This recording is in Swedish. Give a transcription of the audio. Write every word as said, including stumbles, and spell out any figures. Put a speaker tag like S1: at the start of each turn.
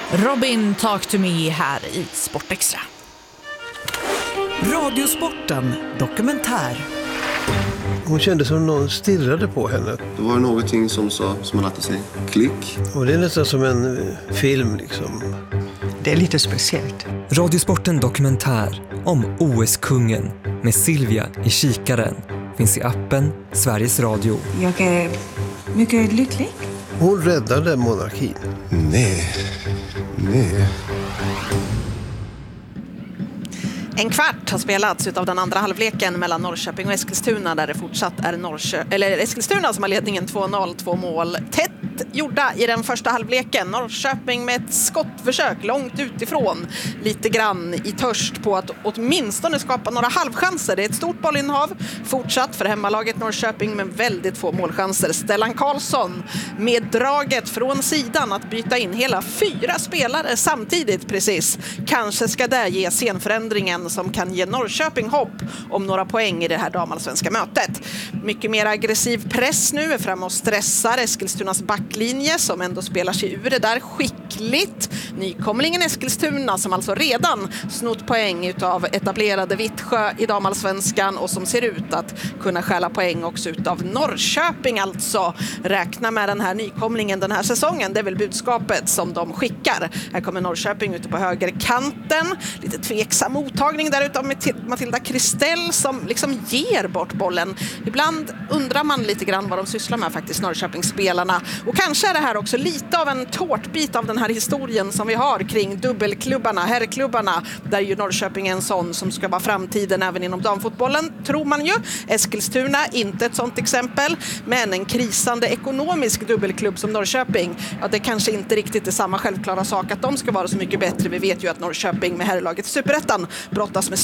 S1: Robin Talk to me här i Sportextra.
S2: Radiosporten dokumentär.
S3: Hon kände som någon stirrade på henne.
S4: Det var någonting som sa, som man alltid säger, klick.
S3: Och det är nästan som en film liksom.
S2: Det är lite speciellt.
S5: Radiosporten dokumentär om O S-kungen med Silvia i kikaren finns i appen Sveriges Radio.
S6: Jag är mycket lycklig.
S3: Hon räddade monarkin.
S4: Nej, nej.
S1: En kvart har spelats av den andra halvleken mellan Norrköping och Eskilstuna, där det fortsatt är Norrkö- eller Eskilstuna som har ledningen två noll, två mål tätt gjorda i den första halvleken. Norrköping med ett skottförsök långt utifrån, lite grann i törst på att åtminstone skapa några halvchanser. Det är ett stort bollinnehav fortsatt för hemmalaget Norrköping, men väldigt få målchanser. Stellan Karlsson med draget från sidan att byta in hela fyra spelare samtidigt precis. Kanske ska det ge scenförändringen som kan ge Norrköping hopp om några poäng i det här damallsvenska mötet. Mycket mer aggressiv press nu är fram och stressar Eskilstunas backlinje som ändå spelar sig ur det där skickligt. Nykomlingen Eskilstuna som alltså redan snott poäng utav etablerade Vittsjö i damallsvenskan och som ser ut att kunna stjäla poäng också utav Norrköping, alltså räkna med den här nykomlingen den här säsongen. Det är väl budskapet som de skickar. Här kommer Norrköping ute på högerkanten. Lite tveksam mottagning där utav Matilda Kristell som liksom ger bort bollen. Ibland undrar man lite grann vad de sysslar med faktiskt, Norrköpingsspelarna. Och kanske är det här också lite av en tårtbit av den här historien som vi har kring dubbelklubbarna, herrklubbarna, där ju Norrköping är en sån som ska vara framtiden även inom damfotbollen, tror man ju. Eskilstuna, inte ett sånt exempel, men en krisande ekonomisk dubbelklubb som Norrköping, ja, det kanske inte riktigt är samma självklara sak att de ska vara så mycket bättre. Vi vet ju att Norrköping med herrlaget Superettan brottas med